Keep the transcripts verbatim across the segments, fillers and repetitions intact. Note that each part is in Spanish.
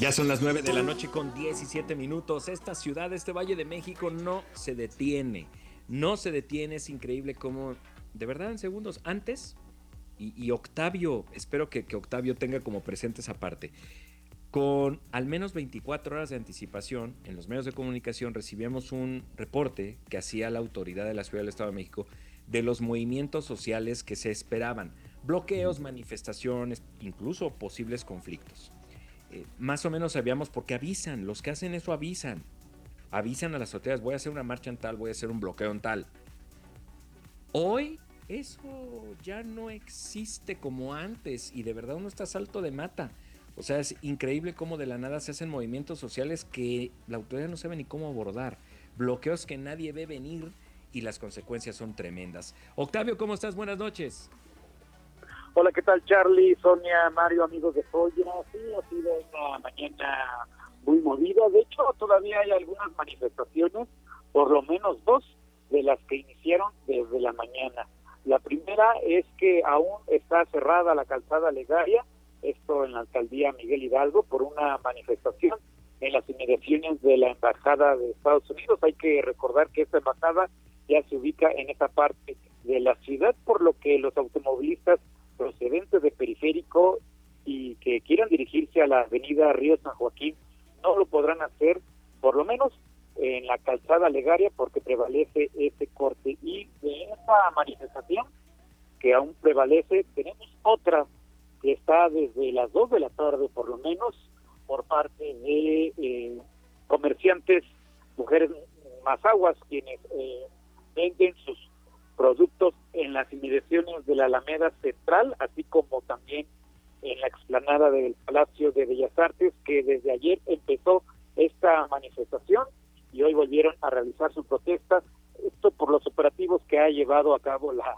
Ya son las nueve de la noche con diecisiete minutos. Esta ciudad, este Valle de México no se detiene. No se detiene, es increíble cómo, de verdad, en segundos antes, y, y Octavio, espero que, que Octavio tenga como presente esa parte. Con al menos veinticuatro horas de anticipación, en los medios de comunicación recibíamos un reporte que hacía la autoridad de la Ciudad del Estado de México de los movimientos sociales que se esperaban, bloqueos, manifestaciones, incluso posibles conflictos. Eh, más o menos sabíamos porque avisan, los que hacen eso avisan, avisan a las autoridades, voy a hacer una marcha en tal, voy a hacer un bloqueo en tal. Hoy eso ya no existe como antes y de verdad uno está a salto de mata. O sea, es increíble cómo de la nada se hacen movimientos sociales que la autoridad no sabe ni cómo abordar, bloqueos que nadie ve venir y las consecuencias son tremendas. Octavio, ¿cómo estás? Buenas noches. Hola, ¿qué tal, Charlie, Sonia, Mario, amigos de Joya? Sí, ha sido una mañana muy movida. De hecho, todavía hay algunas manifestaciones, por lo menos dos, de las que iniciaron desde la mañana. La primera es que aún está cerrada la calzada Legaria, esto en la alcaldía Miguel Hidalgo, por una manifestación en las inmediaciones de la embajada de Estados Unidos. Hay que recordar que esta embajada ya se ubica en esa parte de la ciudad, por lo que los automovilistas procedentes de Periférico y que quieran dirigirse a la avenida Río San Joaquín no lo podrán hacer, por lo menos en la calzada Legaria, porque prevalece ese corte. Y de esa manifestación que aún prevalece, tenemos otra que está desde las dos de la tarde, por lo menos, por parte de eh, comerciantes, mujeres mazahuas, quienes eh, venden sus productos en las inmediaciones de la Alameda Central, así como también en la explanada del Palacio de Bellas Artes, que desde ayer empezó esta manifestación y hoy volvieron a realizar su protesta, esto por los operativos que ha llevado a cabo la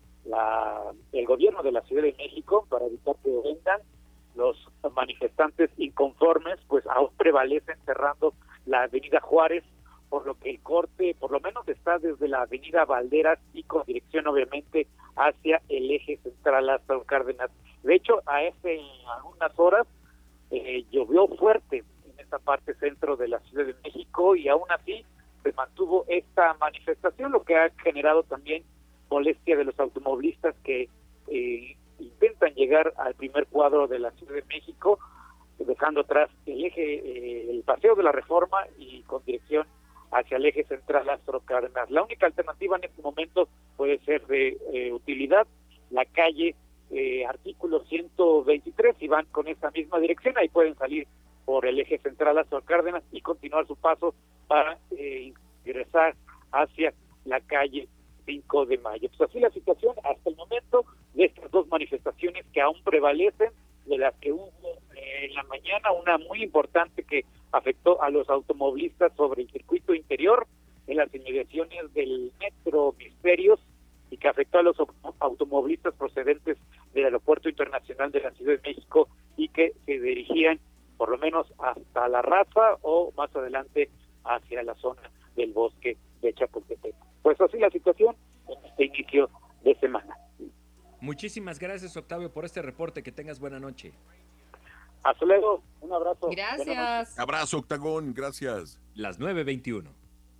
La, el gobierno de la Ciudad de México para evitar que vengan. Los manifestantes inconformes pues aún prevalecen cerrando la avenida Juárez, por lo que el corte por lo menos está desde la avenida Valderas y con dirección obviamente hacia el eje central hasta Cárdenas. De hecho, a ese, algunas horas eh, llovió fuerte en esta parte centro de la Ciudad de México y aún así se mantuvo esta manifestación, lo que ha generado también molestia de los automovilistas que eh, intentan llegar al primer cuadro de la Ciudad de México, dejando atrás el eje, eh, el paseo de la Reforma y con dirección hacia el eje central Lázaro Cárdenas. La única alternativa en este momento puede ser de eh, utilidad, la calle eh, artículo ciento veintitrés, y van con esa misma dirección, ahí pueden salir por el eje central Lázaro Cárdenas y continuar su paso para eh, ingresar hacia la calle cinco de mayo. Pues así la situación hasta el momento de estas dos manifestaciones que aún prevalecen, de las que hubo eh, en la mañana una muy importante que afectó a los automovilistas sobre el circuito interior en las inmediaciones del Metro Misterios y que afectó a los automovilistas procedentes del Aeropuerto Internacional de la Ciudad de México y que se dirigían por lo menos hasta La Raza o más adelante hacia la zona del bosque de Chapultepec. Pues así la situación en este inicio de semana. Muchísimas gracias, Octavio, por este reporte. Que tengas buena noche. Hasta luego. Un abrazo. Gracias. Abrazo, Octagón. Gracias. Las nueve veintiuno.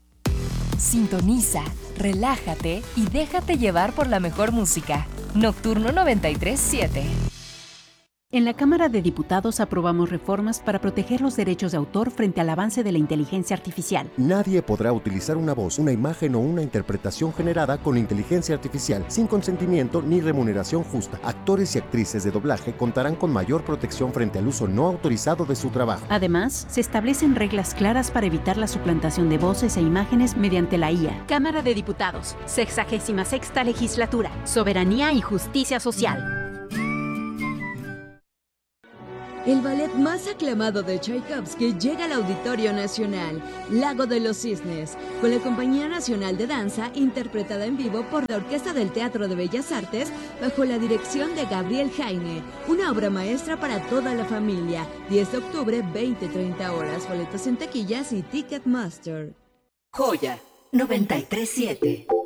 Sintoniza, relájate y déjate llevar por la mejor música. Nocturno noventa y tres punto siete. En la Cámara de Diputados aprobamos reformas para proteger los derechos de autor frente al avance de la inteligencia artificial. Nadie podrá utilizar una voz, una imagen o una interpretación generada con inteligencia artificial sin consentimiento ni remuneración justa. Actores y actrices de doblaje contarán con mayor protección frente al uso no autorizado de su trabajo. Además, se establecen reglas claras para evitar la suplantación de voces e imágenes mediante la I A. Cámara de Diputados, sexagésima sexta legislatura, soberanía y justicia social. El ballet más aclamado de Tchaikovsky llega al Auditorio Nacional, Lago de los Cisnes, con la Compañía Nacional de Danza, interpretada en vivo por la Orquesta del Teatro de Bellas Artes, bajo la dirección de Gabriel Jaime. Una obra maestra para toda la familia. diez de octubre, veinte a treinta horas. Boletos en taquillas y Ticketmaster. Joya noventa y tres punto siete.